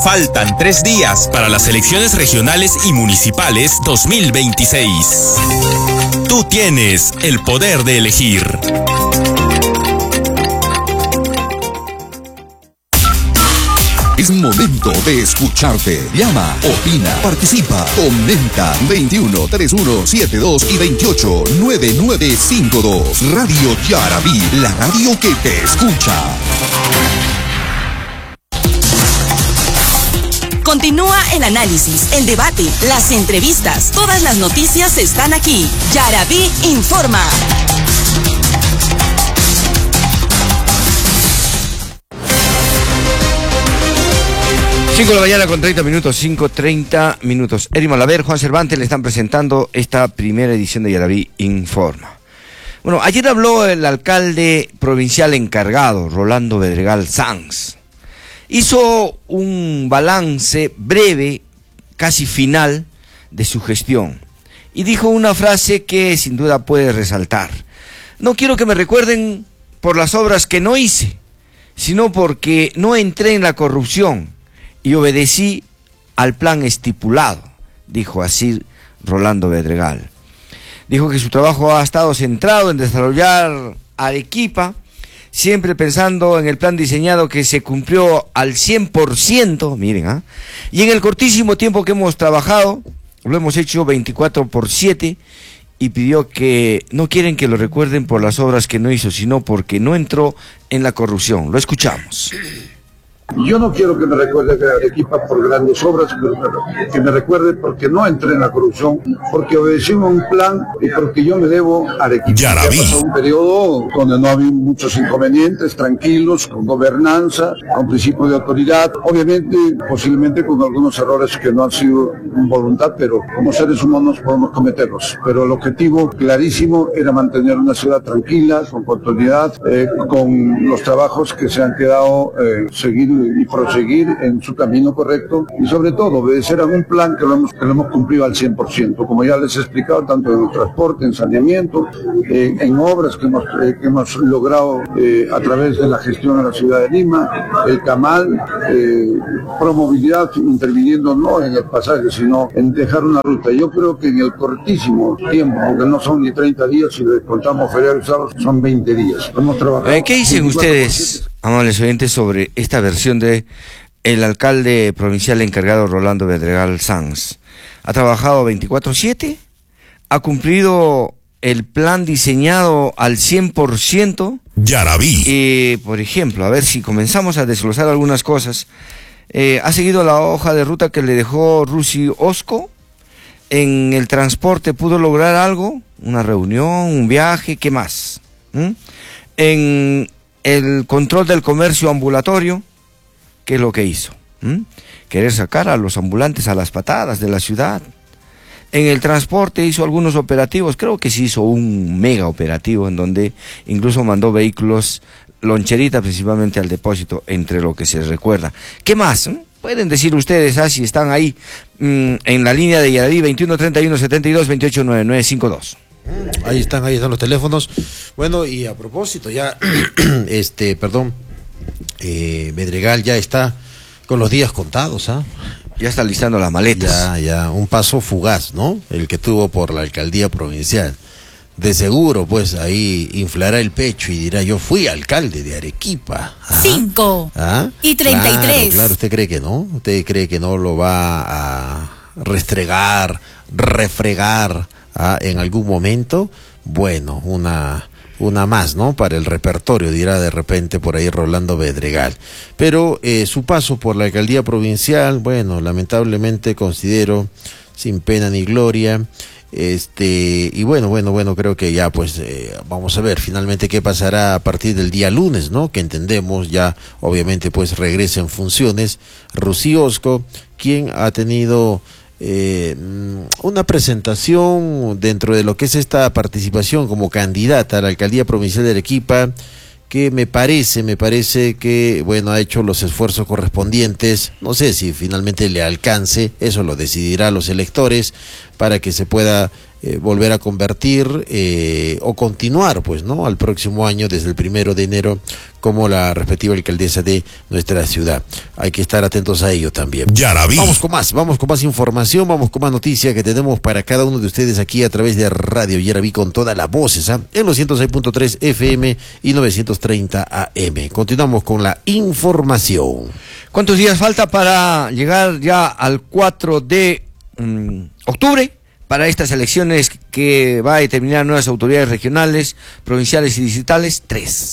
Faltan 3 días para las elecciones regionales y municipales 2026. Tú tienes el poder de elegir. Es momento de escucharte. Llama, opina, participa, comenta. 21 31 72 y 28 9952. Radio Yarabí, la radio que te escucha. Continúa el análisis, el debate, las entrevistas. Todas las noticias están aquí. Yarabí informa. 5 de la mañana con 30 minutos, 5:30 minutos. Eri Malaver, Juan Cervantes le están presentando esta primera edición de Yarabí Informa. Bueno, ayer habló el alcalde provincial encargado, Rolando Bedregal Sanz. Hizo un balance breve, casi final, de su gestión. Y dijo una frase que sin duda puede resaltar. No quiero que me recuerden por las obras que no hice, sino porque no entré en la corrupción y obedecí al plan estipulado, dijo así Rolando Bedregal. Dijo que su trabajo ha estado centrado en desarrollar Arequipa, siempre pensando en el plan diseñado que se cumplió al 100%, miren, y en el cortísimo tiempo que hemos trabajado, lo hemos hecho 24/7, y pidió que no quieren que lo recuerden por las obras que no hizo, sino porque no entró en la corrupción. Lo escuchamos. Yo no quiero que me recuerde de Arequipa por grandes obras, pero que me recuerde porque no entré en la corrupción, porque obedecimos un plan y porque yo me debo a Arequipa. Ya pasó un periodo donde no había muchos inconvenientes, tranquilos, con gobernanza, con principio de autoridad, obviamente, posiblemente con algunos errores que no han sido voluntad, pero como seres humanos podemos cometerlos. Pero el objetivo clarísimo era mantener una ciudad tranquila, con continuidad, con los trabajos que se han quedado seguir y proseguir en su camino correcto y sobre todo obedecer a un plan que lo hemos cumplido al 100%, como ya les he explicado, tanto en el transporte, en saneamiento, en obras que hemos logrado a través de la gestión de la ciudad de Lima, el Camal, promovilidad, interviniendo no en el pasaje, sino en dejar una ruta. Yo creo que en el cortísimo tiempo, porque no son ni 30 días, si le contamos feriados y sábados, son 20 días. Hemos trabajado. ¿Qué dicen ustedes, amables oyentes, sobre esta versión de el alcalde provincial encargado Rolando Bedregal Sanz? Ha trabajado 24/7, ha cumplido el plan diseñado al 100%. Yarabí. Por ejemplo, a ver si comenzamos a desglosar algunas cosas. Ha seguido la hoja de ruta que le dejó Rusi Osco. En el transporte pudo lograr algo, una reunión, un viaje, ¿qué más? En el control del comercio ambulatorio, ¿qué es lo que hizo? Querer sacar a los ambulantes a las patadas de la ciudad. En el transporte hizo algunos operativos, creo que sí hizo un mega operativo en donde incluso mandó vehículos, loncherita principalmente al depósito, entre lo que se recuerda. ¿Qué más? Pueden decir ustedes, si están ahí en la línea de Yarabí, 21 31 72 28 9952. Ahí están los teléfonos. Bueno, y a propósito, ya, Bedregal ya está con los días contados, Ya está listando las maletas. Ya, un paso fugaz, ¿no? El que tuvo por la alcaldía provincial. De seguro, pues, ahí inflará el pecho y dirá, yo fui alcalde de Arequipa. 5 y 33. Claro, ¿usted cree que no? ¿Usted cree que no lo va a restregar, refregar en algún momento? Bueno, una más, ¿no? Para el repertorio, dirá de repente por ahí Rolando Bedregal. Pero su paso por la alcaldía provincial, bueno, lamentablemente considero sin pena ni gloria. Y bueno, creo que ya pues vamos a ver finalmente qué pasará a partir del día lunes, ¿no? Que entendemos ya obviamente pues regresa en funciones Rusi Osco, quien ha tenido una presentación dentro de lo que es esta participación como candidata a la alcaldía provincial de Arequipa, que me parece que, bueno, ha hecho los esfuerzos correspondientes. No sé si finalmente le alcance, eso lo decidirá los electores, para que se pueda volver a convertir o continuar, pues, ¿no? Al próximo año, desde el 1 de enero, como la respectiva alcaldesa de nuestra ciudad. Hay que estar atentos a ello también. Yaraví. Vamos con más información, vamos con más noticias que tenemos para cada uno de ustedes aquí a través de Radio Yaraví con todas las voces, en los 106.3 FM y 930 AM. Continuamos con la información. ¿Cuántos días falta para llegar ya al 4 de octubre? Para estas elecciones que va a determinar nuevas autoridades regionales, provinciales y distritales,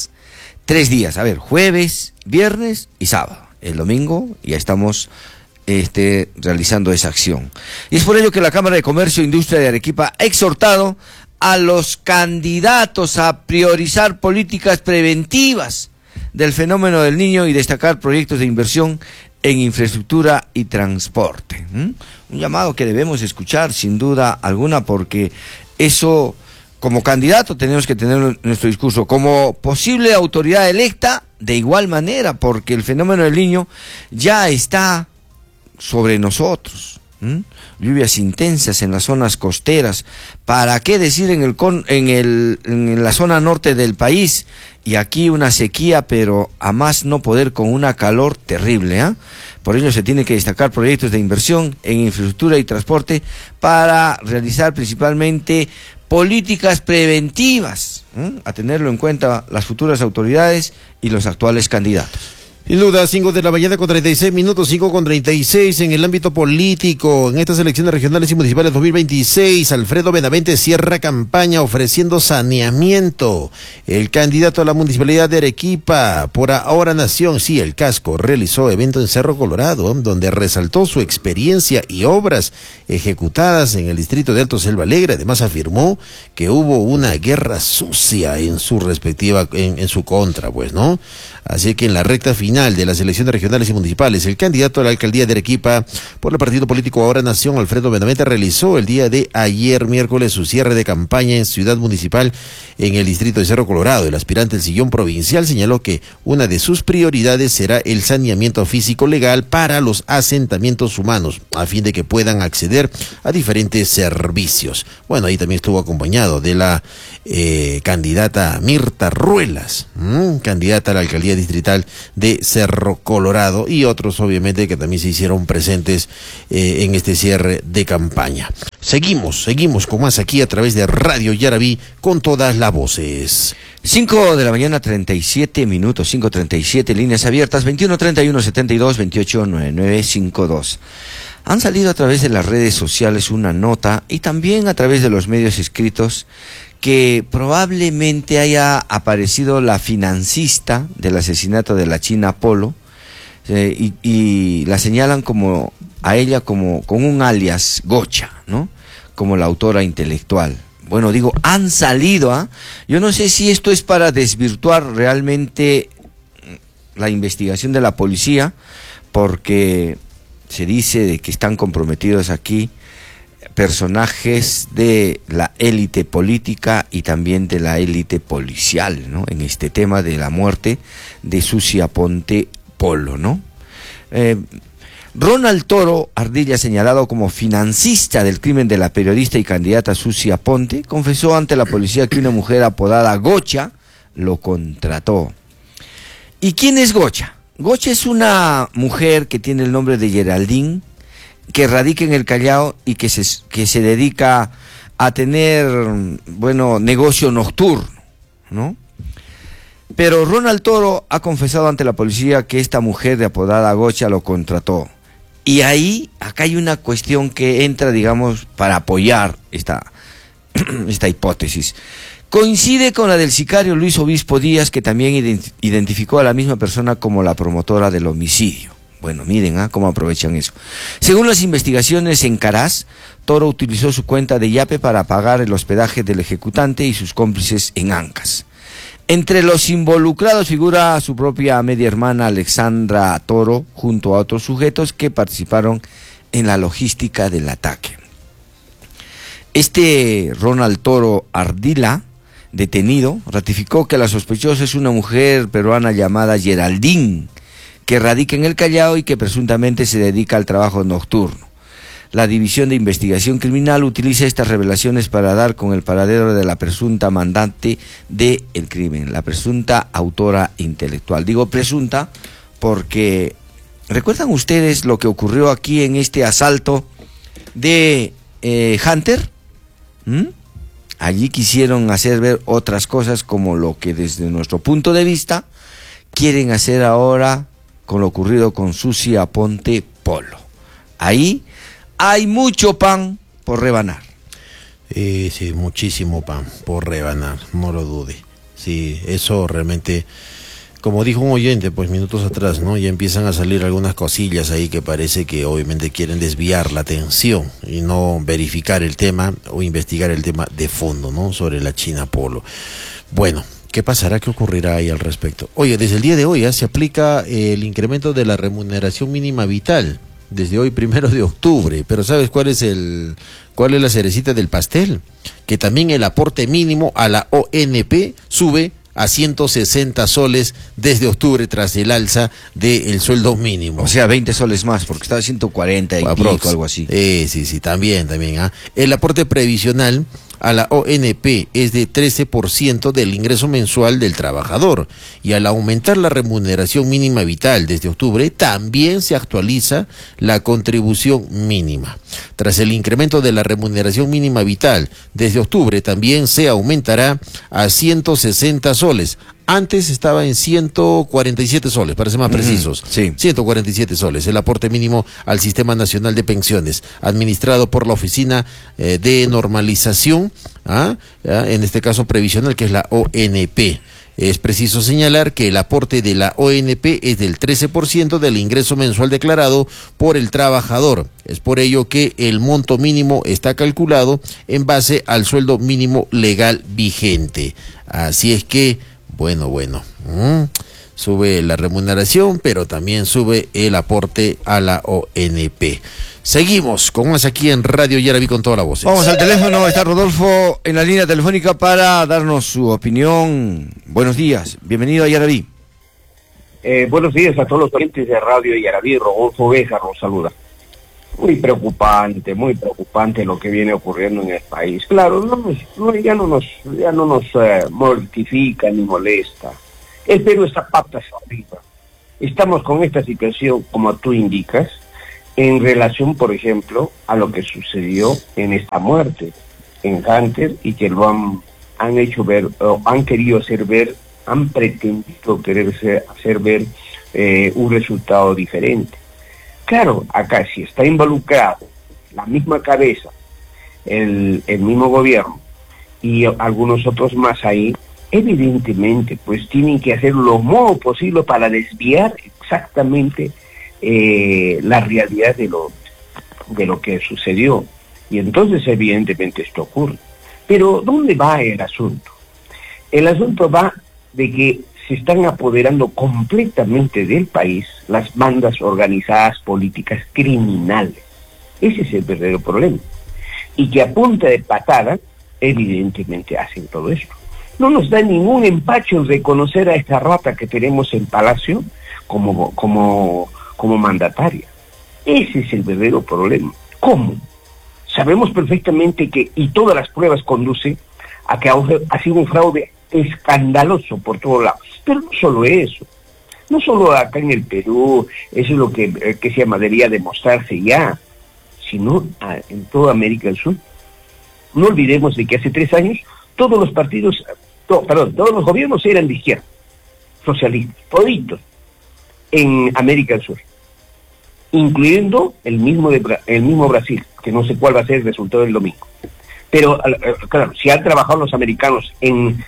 3 días, a ver, jueves, viernes y sábado. El domingo ya estamos realizando esa acción. Y es por ello que la Cámara de Comercio e Industria de Arequipa ha exhortado a los candidatos a priorizar políticas preventivas del fenómeno del Niño y destacar proyectos de inversión en infraestructura y transporte. Un llamado que debemos escuchar sin duda alguna, porque eso, como candidato, tenemos que tener nuestro discurso. Como posible autoridad electa, de igual manera, porque el fenómeno del Niño ya está sobre nosotros. Lluvias intensas en las zonas costeras, ¿para qué decir en la zona norte del país? Y aquí una sequía, pero a más no poder, con una calor terrible, Por ello se tiene que destacar proyectos de inversión en infraestructura y transporte para realizar principalmente políticas preventivas, a tenerlo en cuenta las futuras autoridades y los actuales candidatos. Sin duda, 5 de la mañana con 36 minutos, 5 con 36 en el ámbito político. En estas elecciones regionales y municipales 2026, Alfredo Benavente cierra campaña ofreciendo saneamiento. El candidato a la municipalidad de Arequipa, por Ahora Nación, sí, el Casco, realizó evento en Cerro Colorado, donde resaltó su experiencia y obras ejecutadas en el distrito de Alto Selva Alegre. Además, afirmó que hubo una guerra sucia en su respectiva, en su contra, pues, ¿no? Así que en la recta final de las elecciones regionales y municipales, el candidato a la alcaldía de Arequipa por el partido político Ahora Nación, Alfredo Benavente, realizó el día de ayer, miércoles, su cierre de campaña en Ciudad Municipal en el distrito de Cerro Colorado. El aspirante del sillón provincial señaló que una de sus prioridades será el saneamiento físico legal para los asentamientos humanos, a fin de que puedan acceder a diferentes servicios. Bueno, ahí también estuvo acompañado de la candidata Mirta Ruelas, candidata a la alcaldía distrital de Cerro Colorado, y otros obviamente que también se hicieron presentes en este cierre de campaña. Seguimos con más aquí a través de Radio Yaraví con todas las voces. 5 de la mañana 37 minutos, 5:37, líneas abiertas, 2131-72-289952. Han salido a través de las redes sociales una nota y también a través de los medios escritos que probablemente haya aparecido la financista del asesinato de la China Polo, y la señalan a ella como con un alias Gocha, ¿no? Como la autora intelectual. Bueno, digo, han salido, Yo no sé si esto es para desvirtuar realmente la investigación de la policía, porque se dice de que están comprometidos aquí personajes de la élite política y también de la élite policial, ¿no? En este tema de la muerte de Susi Aponte Polo, ¿no? Ronald Toro Ardilla, señalado como financista del crimen de la periodista y candidata Susi Aponte, confesó ante la policía que una mujer apodada Gocha lo contrató. ¿Y quién es Gocha? Gocha es una mujer que tiene el nombre de Geraldine, que radica en el Callao y que se dedica a tener, negocio nocturno, ¿no? Pero Ronald Toro ha confesado ante la policía que esta mujer de apodada Gocha lo contrató. Y acá hay una cuestión que entra, digamos, para apoyar esta hipótesis. Coincide con la del sicario Luis Obispo Díaz, que también identificó a la misma persona como la promotora del homicidio. Bueno, miren cómo aprovechan eso. Según las investigaciones en Caraz, Toro utilizó su cuenta de Yape para pagar el hospedaje del ejecutante y sus cómplices en Ancas. Entre los involucrados figura su propia media hermana Alexandra Toro, junto a otros sujetos que participaron en la logística del ataque. Este Ronald Toro Ardila, detenido, ratificó que la sospechosa es una mujer peruana llamada Geraldine, que radica en el Callao y que presuntamente se dedica al trabajo nocturno. la División de Investigación Criminal utiliza estas revelaciones para dar con el paradero de la presunta mandante del crimen, la presunta autora intelectual. Digo presunta porque, ¿recuerdan ustedes lo que ocurrió aquí en este asalto de Hunter? Allí quisieron hacer ver otras cosas, como lo que desde nuestro punto de vista quieren hacer ahora con lo ocurrido con Susi Aponte Polo. Ahí hay mucho pan por rebanar. Sí, muchísimo pan por rebanar, no lo dude. Sí, eso realmente, como dijo un oyente pues minutos atrás, ¿no? Ya empiezan a salir algunas cosillas ahí que parece que obviamente quieren desviar la atención y no verificar el tema o investigar el tema de fondo, ¿no? Sobre la China Polo. Bueno, ¿qué pasará? ¿Qué ocurrirá ahí al respecto? Oye, desde el día de hoy se aplica el incremento de la remuneración mínima vital, desde hoy 1 de octubre, pero ¿sabes cuál es la cerecita del pastel? Que también el aporte mínimo a la ONP sube a 160 soles desde octubre tras el alza del sueldo mínimo. O sea, 20 soles más, porque estaba 140 y pico, algo así. Sí, también. El aporte previsional a la ONP es de 13% del ingreso mensual del trabajador, y al aumentar la remuneración mínima vital desde octubre, también se actualiza la contribución mínima. Tras el incremento de la remuneración mínima vital desde octubre, también se aumentará a 160 soles. Antes estaba en 147 soles, para ser más precisos. Sí. 147 soles, el aporte mínimo al Sistema Nacional de Pensiones, administrado por la Oficina de Normalización, en este caso previsional, que es la ONP. Es preciso señalar que el aporte de la ONP es del 13% del ingreso mensual declarado por el trabajador. Es por ello que el monto mínimo está calculado en base al sueldo mínimo legal vigente. Así es que, bueno, sube la remuneración, pero también sube el aporte a la ONP. Seguimos con más aquí en Radio Yaraví con toda la voz. Vamos al teléfono, está Rodolfo en la línea telefónica para darnos su opinión. Buenos días, bienvenido a Yaraví. Buenos días a todos los oyentes de Radio Yaraví. Rodolfo Béjar los saluda. Muy preocupante lo que viene ocurriendo en el país. Claro, ya no nos mortifica ni molesta. El Perú está patas arriba. Estamos con esta situación, como tú indicas, en relación, por ejemplo, a lo que sucedió en esta muerte en Hunter, y que lo han hecho ver, o han querido hacer ver, han pretendido hacer ver un resultado diferente. Claro, acá si está involucrado la misma cabeza, el mismo gobierno y algunos otros más ahí, evidentemente pues tienen que hacer lo modo posible para desviar exactamente la realidad de lo que sucedió. Y entonces evidentemente esto ocurre. Pero ¿dónde va el asunto? El asunto va de que se están apoderando completamente del país las bandas organizadas políticas criminales. Ese es el verdadero problema. Y que a punta de patada, evidentemente hacen todo esto. No nos da ningún empacho en reconocer a esta rata que tenemos en Palacio como mandataria. Ese es el verdadero problema. ¿Cómo? Sabemos perfectamente que, y todas las pruebas conducen a que ha sido un fraude escandaloso por todos lados. Pero no solo eso, no solo acá en el Perú, eso es lo que debería demostrarse ya, sino en toda América del Sur. No olvidemos de que hace 3 años todos los gobiernos eran de izquierda, socialistas, toditos, en América del Sur, incluyendo el mismo Brasil, que no sé cuál va a ser el resultado del domingo. Pero, claro, si han trabajado los americanos en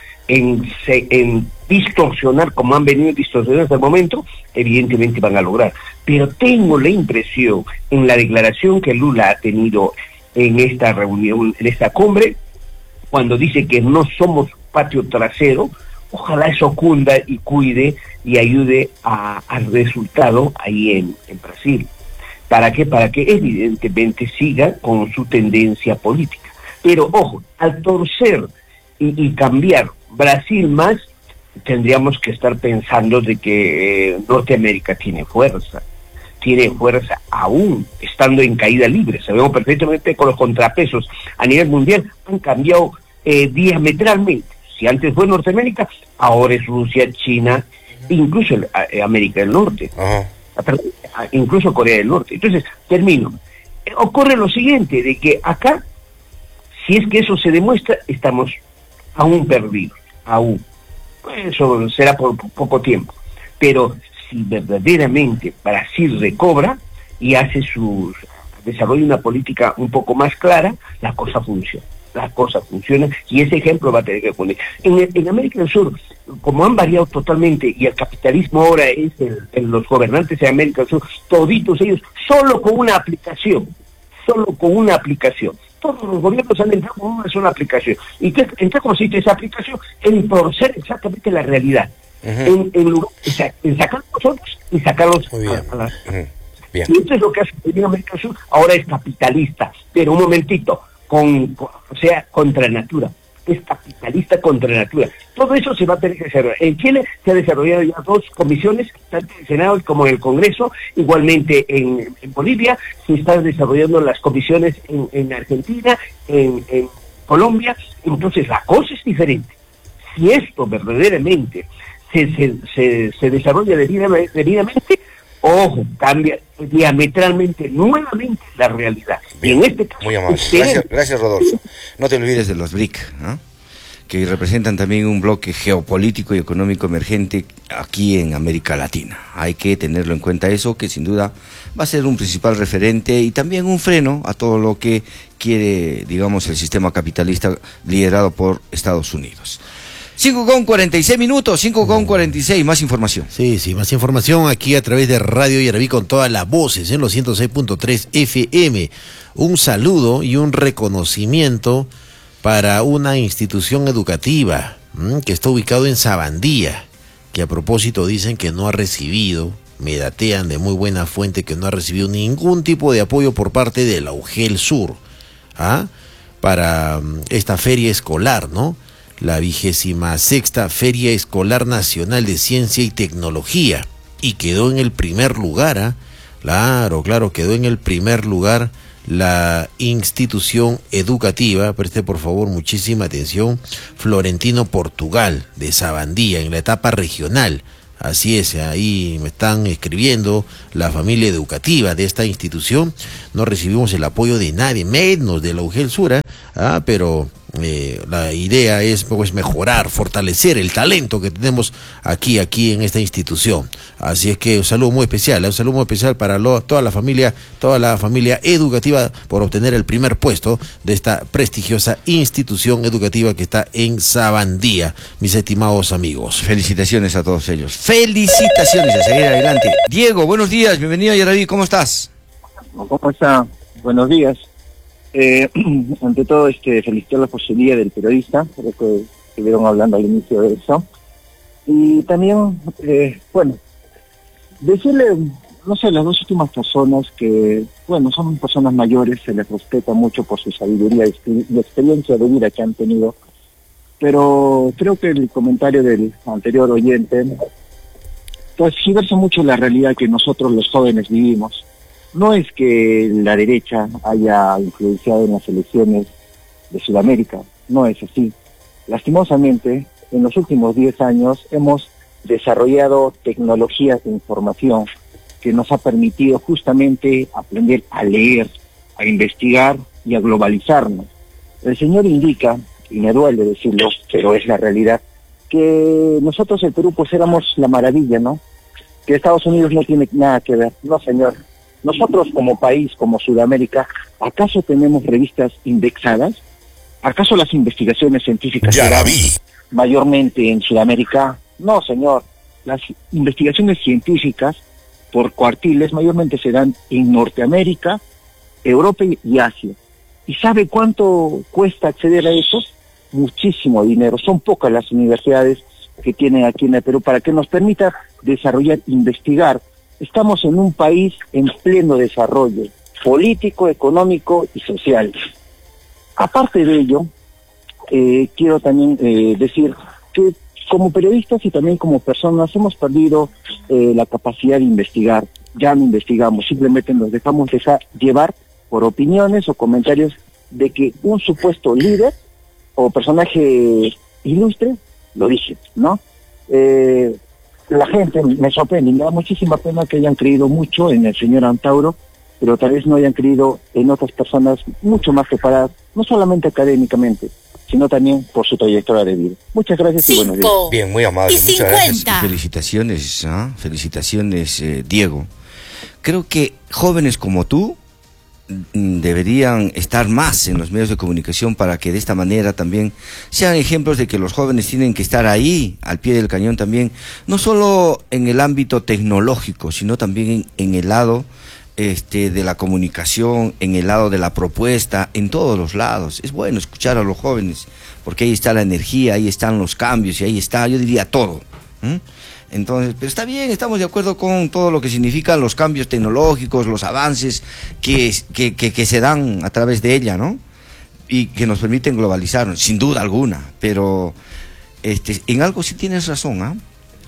distorsionar como han venido distorsionando hasta el momento, evidentemente van a lograr. Pero tengo la impresión, en la declaración que Lula ha tenido en esta reunión, en esta cumbre, cuando dice que no somos patio trasero, ojalá eso cunda y cuide y ayude al resultado ahí en Brasil. ¿Para qué? Para que evidentemente siga con su tendencia política. Pero ojo, al torcer y cambiar Brasil más, tendríamos que estar pensando de que Norteamérica tiene fuerza. tiene fuerza aún estando en caída libre. Sabemos perfectamente que los contrapesos a nivel mundial han cambiado diametralmente. Si antes fue Norteamérica, ahora es Rusia, China, incluso América del Norte, incluso Corea del Norte. Entonces, termino. Ocurre lo siguiente, de que acá, si es que eso se demuestra, estamos aún perdidos, aún. Eso será por poco tiempo. Pero si verdaderamente Brasil recobra y desarrolla una política un poco más clara, la cosa funciona. Y ese ejemplo va a tener que poner. En América del Sur, como han variado totalmente y el capitalismo ahora es los gobernantes de América del Sur, toditos ellos, solo con una aplicación. Todos los gobiernos han entrado con una sola aplicación. ¿Y en qué consiste esa aplicación? En torcer exactamente la realidad. En sacar los otros y sacarlos a las... Bien. Y esto es lo que hace en América del Sur. Ahora es capitalista, pero un momentito, o sea, contra natura. Es capitalista contra natura. Todo eso se va a tener que desarrollar. En Chile se han desarrollado ya 2 comisiones, tanto en el Senado como en el Congreso. Igualmente en Bolivia se están desarrollando las comisiones en Argentina, en Colombia. Entonces la cosa es diferente. Si esto verdaderamente se desarrolla debidamente, ojo, cambia diametralmente, nuevamente la realidad. Bien, y en este caso, muy amable. Gracias, Rodolfo. No te olvides de los BRIC, ¿no?, que representan también un bloque geopolítico y económico emergente aquí en América Latina. Hay que tenerlo en cuenta eso, que sin duda va a ser un principal referente y también un freno a todo lo que quiere, digamos, el sistema capitalista liderado por Estados Unidos. 5:46 minutos, 5:46, más información. Sí, más información aquí a través de Radio Yaraví con todas las voces en los 106.3 FM. Un saludo y un reconocimiento para una institución educativa que está ubicado en Sabandía, que a propósito dicen que no ha recibido, me datean de muy buena fuente, que no ha recibido ningún tipo de apoyo por parte de la UGEL Sur, para esta feria escolar, ¿no? La 26ª Feria Escolar Nacional de Ciencia y Tecnología, y quedó en el primer lugar, claro, quedó en el primer lugar la institución educativa, preste por favor muchísima atención, Florentino Portugal, de Sabandía, en la etapa regional. Así es, ahí me están escribiendo la familia educativa de esta institución. No recibimos el apoyo de nadie, menos de la UGEL Sur, pero la idea es pues mejorar, fortalecer el talento que tenemos aquí en esta institución. Así es que un saludo muy especial para toda la familia educativa por obtener el primer puesto de esta prestigiosa institución educativa que está en Sabandía, mis estimados amigos. Felicitaciones a todos ellos. Felicitaciones, a seguir adelante. Diego, buenos días, bienvenido a Yaraví, ¿cómo estás? ¿Cómo está? Buenos días. Ante todo, felicitar por su día del periodista, creo que estuvieron hablando al inicio de eso. Y también, decirle, no sé, las 2 últimas personas que, son personas mayores, se les respeta mucho por su sabiduría y experiencia de vida que han tenido, pero creo que el comentario del anterior oyente, pues sí versa mucho la realidad que nosotros los jóvenes vivimos. No es que la derecha haya influenciado en las elecciones de Sudamérica, no es así. Lastimosamente, en los últimos 10 años hemos desarrollado tecnologías de información que nos ha permitido justamente aprender a leer, a investigar y a globalizarnos. El señor indica, y me duele decirlo, pero es la realidad, que nosotros el Perú pues éramos la maravilla, ¿no? Que Estados Unidos no tiene nada que ver. No, señor. Nosotros como país, como Sudamérica, ¿acaso tenemos revistas indexadas? ¿Acaso las investigaciones científicas mayormente en Sudamérica? No, señor. Las investigaciones científicas por cuartiles mayormente se dan en Norteamérica, Europa y Asia. ¿Y sabe cuánto cuesta acceder a eso? Muchísimo dinero. Son pocas las universidades que tienen aquí en el Perú para que nos permita desarrollar, investigar. Estamos en un país en pleno desarrollo político, económico y social. Aparte de ello, quiero también decir que como periodistas y también como personas hemos perdido la capacidad de investigar. ya no investigamos, simplemente nos dejamos llevar por opiniones o comentarios de que un supuesto líder o personaje ilustre lo dice, ¿no? La gente me sorprende, me da muchísima pena que hayan creído mucho en el señor Antauro, pero tal vez no hayan creído en otras personas mucho más preparadas, no solamente académicamente, sino también por su trayectoria de vida. Muchas gracias y buenos días. Bien, muy amable. Y 50. Muchas gracias. Felicitaciones, felicitaciones, Diego. Creo que jóvenes como tú deberían estar más en los medios de comunicación para que de esta manera también sean ejemplos de que los jóvenes tienen que estar ahí, al pie del cañón también, no solo en el ámbito tecnológico, sino también en el lado de la comunicación, en el lado de la propuesta, en todos los lados. Es bueno escuchar a los jóvenes, porque ahí está la energía, ahí están los cambios y ahí está, yo diría, todo. Entonces, pero está bien, estamos de acuerdo con todo lo que significan los cambios tecnológicos, los avances que se dan a través de ella, ¿no? Y que nos permiten globalizarnos, sin duda alguna, pero en algo sí tienes razón, ¿ah?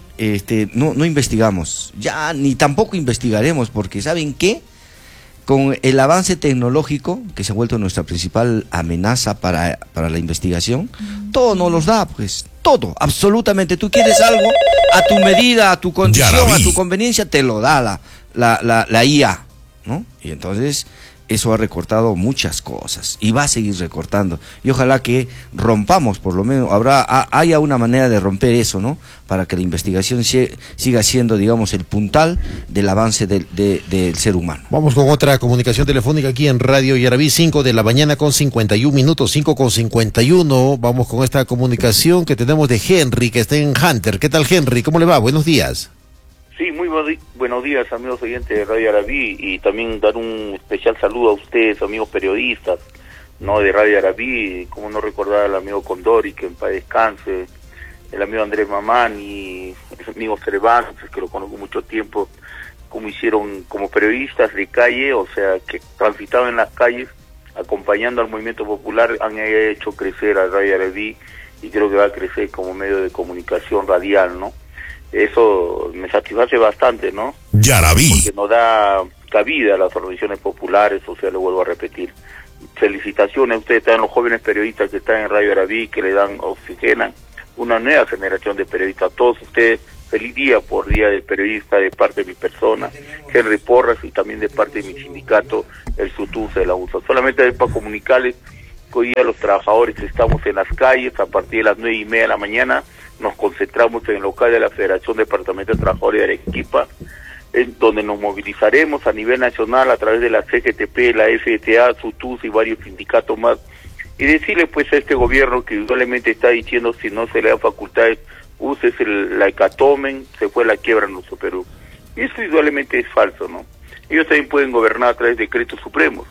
No investigamos, ya ni tampoco investigaremos, porque ¿saben qué? Con el avance tecnológico, que se ha vuelto nuestra principal amenaza para la investigación, todo nos los da, pues, todo, absolutamente. Tú quieres algo, a tu medida, a tu condición, a tu conveniencia, te lo da la IA, ¿no? Y entonces eso ha recortado muchas cosas y va a seguir recortando. Y ojalá que rompamos, por lo menos, haya una manera de romper eso, ¿no? Para que la investigación siga siendo, digamos, el puntal del avance del ser humano. Vamos con otra comunicación telefónica aquí en Radio Yaraví, 5 de la mañana con 51 minutos, 5:51. Vamos con esta comunicación que tenemos de Henry, que está en Hunter. ¿Qué tal, Henry? ¿Cómo le va? Buenos días. Sí, muy buenos días, amigos oyentes de Radio Yaraví, y también dar un especial saludo a ustedes, amigos periodistas, ¿no? De Radio Yaraví, como no recordar al amigo Condori, que en paz descanse, el amigo Andrés Mamán y el amigo Cervantes, que lo conozco mucho tiempo, como hicieron como periodistas de calle, o sea, que transitaban en las calles, acompañando al movimiento popular, han hecho crecer a Radio Yaraví, y creo que va a crecer como medio de comunicación radial, ¿no? Eso me satisface bastante, ¿no? Yaraví. Porque nos da cabida a las organizaciones populares, o sea, lo vuelvo a repetir. Felicitaciones a ustedes, también los jóvenes periodistas que están en Radio Yaraví, que le dan, oxigenan una nueva generación de periodistas. A todos ustedes, feliz día por Día del Periodista de parte de mi persona, Henry Porras, y también de parte de mi sindicato, el SUTUSA de la USA. Solamente para comunicarles que hoy día los trabajadores estamos en las calles a partir de las 9:30 de la mañana. Nos concentramos en el local de la Federación Departamental de Trabajadores de Arequipa, en donde nos movilizaremos a nivel nacional a través de la CGTP, la FTA, SUTUS y varios sindicatos más, y decirle pues a este gobierno que indudablemente está diciendo, si no se le da facultades, úsese la hecatombe, se fue la quiebra en nuestro Perú. Y eso indudablemente es falso, ¿no? Ellos también pueden gobernar a través de decretos supremos,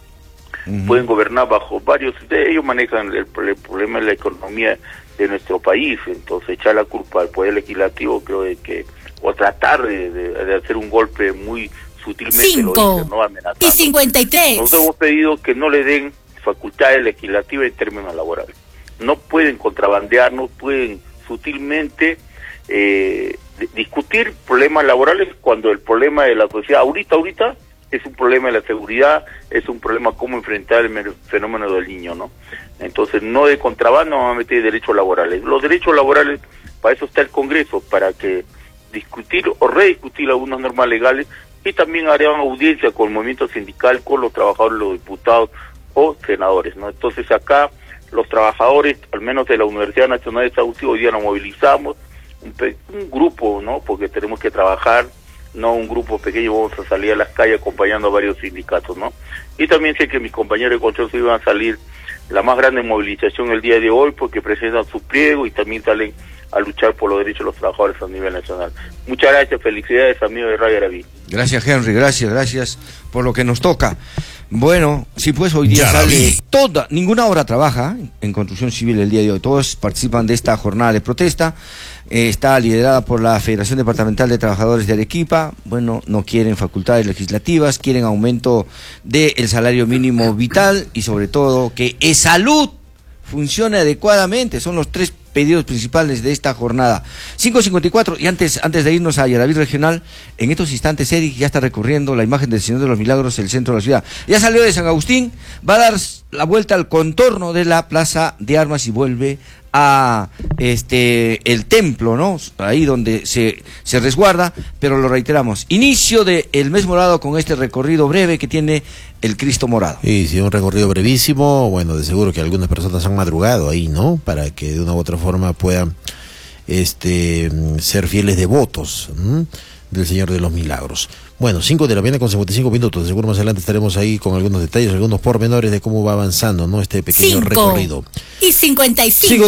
pueden gobernar bajo varios, ellos manejan el problema de la economía de nuestro país, entonces echar la culpa al Poder Legislativo creo que, o tratar de hacer un golpe muy sutilmente, 5 ¿no? Amenazando. Y 53. Nosotros hemos pedido que no le den facultades legislativas en términos laborales. No pueden contrabandear, no pueden sutilmente discutir problemas laborales cuando el problema de la sociedad ahorita es un problema de la seguridad, es un problema cómo enfrentar el fenómeno del niño, ¿no? Entonces, no de contrabando, vamos a meter derechos laborales. Los derechos laborales, para eso está el Congreso, para que discutir o rediscutir algunas normas legales, y también harán audiencia con el movimiento sindical, con los trabajadores, los diputados o senadores, ¿no? Entonces, acá los trabajadores, al menos de la Universidad Nacional de Salud, hoy día nos movilizamos, un grupo, ¿no? Porque tenemos que trabajar, no un grupo pequeño, vamos a salir a las calles acompañando a varios sindicatos, ¿no? Y también sé que mis compañeros de Consenso iban a salir la más grande movilización el día de hoy, porque presentan su pliego y también salen a luchar por los derechos de los trabajadores a nivel nacional. Muchas gracias, felicidades, amigos de Radio Yaraví. Gracias, Henry, gracias por lo que nos toca. Bueno, sí, pues hoy día sale ninguna obra trabaja en construcción civil el día de hoy, todos participan de esta jornada de protesta. Está liderada por la Federación Departamental de Trabajadores de Arequipa. Bueno, no quieren facultades legislativas, quieren aumento del salario mínimo vital y sobre todo que salud funcione adecuadamente. Son los tres pedidos principales de esta jornada. 5:54, y antes de irnos a Yaraví Regional, en estos instantes Eric ya está recorriendo la imagen del Señor de los Milagros, el centro de la ciudad. Ya salió de San Agustín, va a dar la vuelta al contorno de la Plaza de Armas y vuelve a el templo, ¿no? Ahí donde se resguarda, pero lo reiteramos, inicio del mes morado con este recorrido breve que tiene el Cristo morado. Y sí, un recorrido brevísimo, bueno, de seguro que algunas personas han madrugado ahí, ¿no? Para que de una u otra forma puedan ser fieles devotos del Señor de los Milagros. Bueno, 5:55 de seguro más adelante estaremos ahí con algunos detalles, algunos pormenores de cómo va avanzando, ¿no? Este pequeño recorrido. 5:55.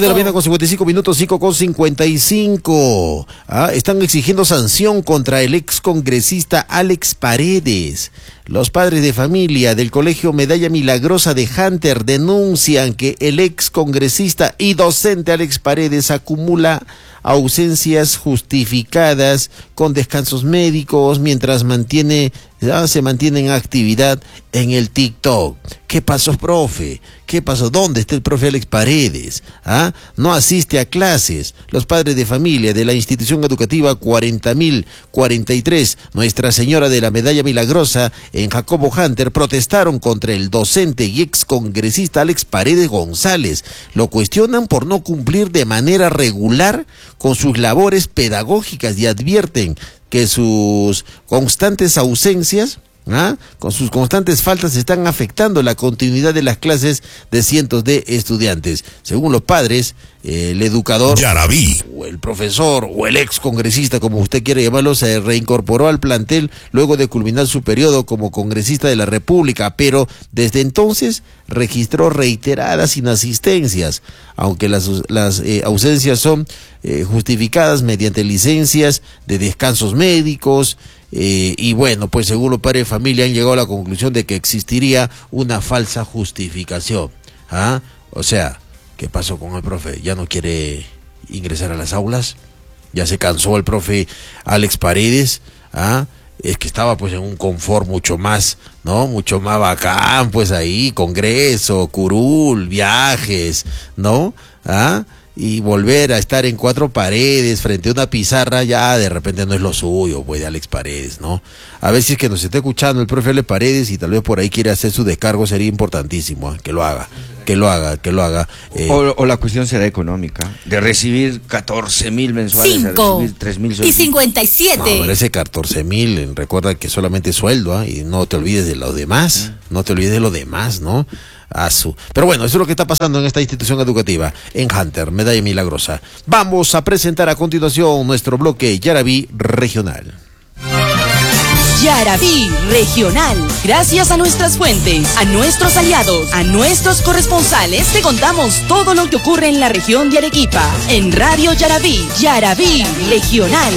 5:55. Están exigiendo sanción contra el ex congresista Alex Paredes. Los padres de familia del Colegio Medalla Milagrosa de Hunter denuncian que el ex congresista y docente Alex Paredes acumula ausencias justificadas con descansos médicos mientras se mantiene en actividad en el TikTok. ¿Qué pasó, profe? ¿Qué pasó? ¿Dónde está el profe Alex Paredes? No asiste a clases. Los padres de familia de la institución educativa 40.043, Nuestra Señora de la Medalla Milagrosa, en Jacobo Hunter, protestaron contra el docente y ex congresista Alex Paredes González. Lo cuestionan por no cumplir de manera regular con sus labores pedagógicas y advierten que sus constantes ausencias, con sus constantes faltas, están afectando la continuidad de las clases de cientos de estudiantes. Según los padres, el educador, Yaraví, o el profesor, o el ex congresista, como usted quiere llamarlo, se reincorporó al plantel luego de culminar su periodo como congresista de la República, pero desde entonces registró reiteradas inasistencias, aunque las ausencias son justificadas mediante licencias de descansos médicos. Y bueno, pues según los padres de familia han llegado a la conclusión de que existiría una falsa justificación. O sea, ¿qué pasó con el profe? ¿Ya no quiere ingresar a las aulas? ¿Ya se cansó el profe Alex Paredes? Es que estaba pues en un confort mucho más bacán, pues ahí, congreso, curul, viajes, ¿no? Y volver a estar en cuatro paredes frente a una pizarra, ya de repente no es lo suyo, pues, de Alex Paredes, ¿no? A ver si es que nos esté escuchando el profe Alex Paredes y tal vez por ahí quiere hacer su descargo, sería importantísimo, que lo haga. O la cuestión será económica, de recibir 14,000 mensuales, a recibir 3,000. 57. No, pero ese 14,000, recuerda que solamente es sueldo, y no te olvides de los demás, ¿no? Pero bueno, eso es lo que está pasando en esta institución educativa, en Hunter, Medalla Milagrosa. Vamos a presentar a continuación nuestro bloque Yaraví Regional. Yaraví Regional. Gracias a nuestras fuentes, a nuestros aliados, a nuestros corresponsales, te contamos todo lo que ocurre en la región de Arequipa. En Radio Yaraví, Yaraví Regional.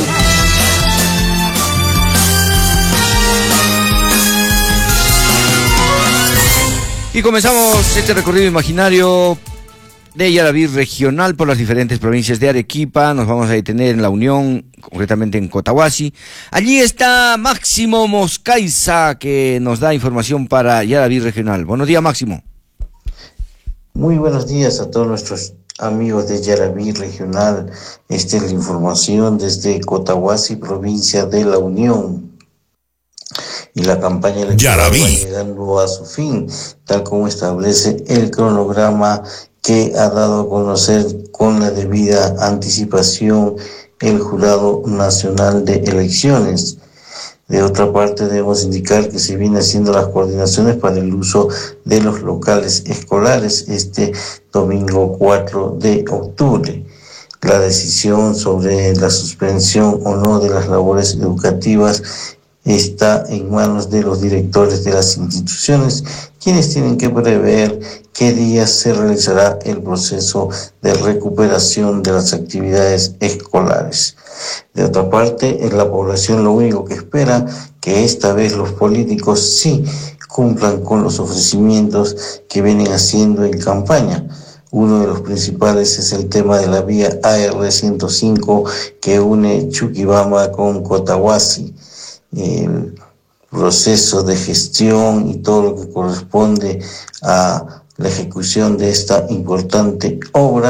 Y comenzamos este recorrido imaginario de Yaraví Regional por las diferentes provincias de Arequipa. Nos vamos a detener en La Unión, concretamente en Cotahuasi. Allí está Máximo Moscaiza, que nos da información para Yaraví Regional. Buenos días, Máximo. Muy buenos días a todos nuestros amigos de Yaraví Regional. Esta es la información desde Cotahuasi, provincia de La Unión. Y la campaña electoral va llegando a su fin, tal como establece el cronograma que ha dado a conocer con la debida anticipación el Jurado Nacional de Elecciones. De otra parte, debemos indicar que se vienen haciendo las coordinaciones para el uso de los locales escolares este domingo 4 de octubre. La decisión sobre la suspensión o no de las labores educativas está en manos de los directores de las instituciones, quienes tienen que prever qué días se realizará el proceso de recuperación de las actividades escolares. De otra parte, la población lo único que espera que esta vez los políticos sí cumplan con los ofrecimientos que vienen haciendo en campaña. Uno de los principales es el tema de la vía AR-105 que une Chuquibamba con Cotahuasi. El proceso de gestión y todo lo que corresponde a la ejecución de esta importante obra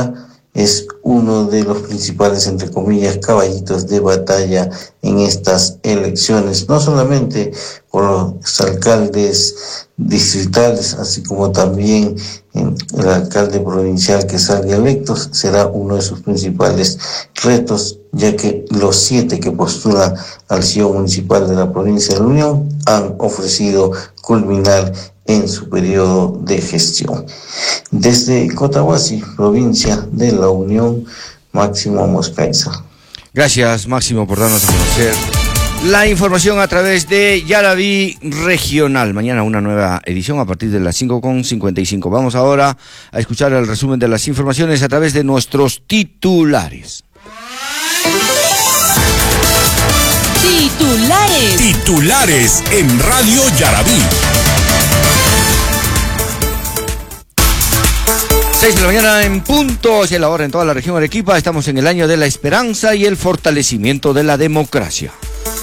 es uno de los principales, entre comillas, caballitos de batalla en estas elecciones, no solamente por los alcaldes distritales, así como también el alcalde provincial que salga electo, será uno de sus principales retos, ya que los 7 que postulan al CEO municipal de la provincia de la Unión han ofrecido culminar en su periodo de gestión. Desde Cotahuasi, provincia de la Unión, Máximo Moscaiza. Gracias, Máximo, por darnos a conocer la información a través de Yaraví Regional. Mañana una nueva edición a partir de las 5:55. Vamos ahora a escuchar el resumen de las informaciones a través de nuestros titulares. Titulares en Radio Yaraví. 6 de la mañana en punto, hacia la hora en toda la región Arequipa. Estamos en el año de la esperanza y el fortalecimiento de la democracia.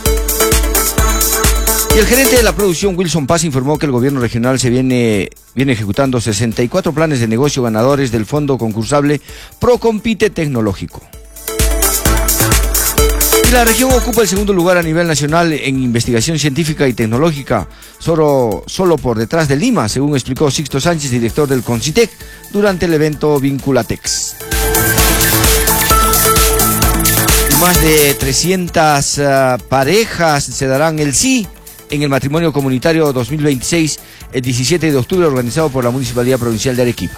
Y el gerente de la producción, Wilson Paz, informó que el gobierno regional viene ejecutando 64 planes de negocio ganadores del fondo concursable Procompite Tecnológico. Y la región ocupa el segundo lugar a nivel nacional en investigación científica y tecnológica, solo por detrás de Lima, según explicó Sixto Sánchez, director del CONCITEC, durante el evento Vinculatex. Más de 300 parejas se darán el sí en el matrimonio comunitario 2026, el 17 de octubre, organizado por la Municipalidad Provincial de Arequipa.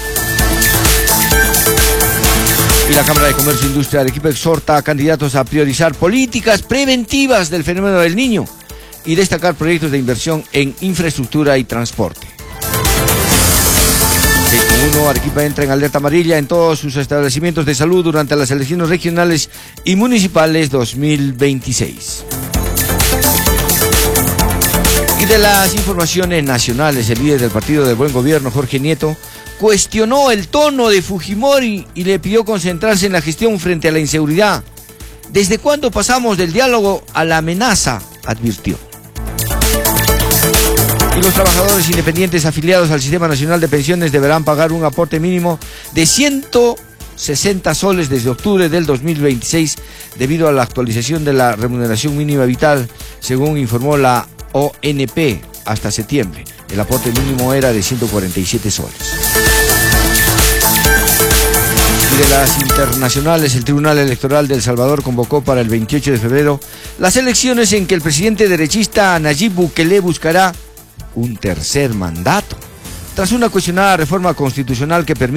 Y la Cámara de Comercio e Industria de Arequipa exhorta a candidatos a priorizar políticas preventivas del fenómeno del Niño y destacar proyectos de inversión en infraestructura y transporte. 6.1, Arequipa entra en alerta amarilla en todos sus establecimientos de salud durante las elecciones regionales y municipales 2026. Y de las informaciones nacionales, el líder del Partido del Buen Gobierno, Jorge Nieto, cuestionó el tono de Fujimori y le pidió concentrarse en la gestión frente a la inseguridad. ¿Desde cuándo pasamos del diálogo a la amenaza?, advirtió. Y los trabajadores independientes afiliados al Sistema Nacional de Pensiones deberán pagar un aporte mínimo de 160 soles desde octubre del 2026 debido a la actualización de la remuneración mínima vital, según informó la ONP hasta septiembre. El aporte mínimo era de 147 soles. Y de las internacionales, el Tribunal Electoral de El Salvador convocó para el 28 de febrero las elecciones en que el presidente derechista Nayib Bukele buscará un tercer mandato, tras una cuestionada reforma constitucional que permite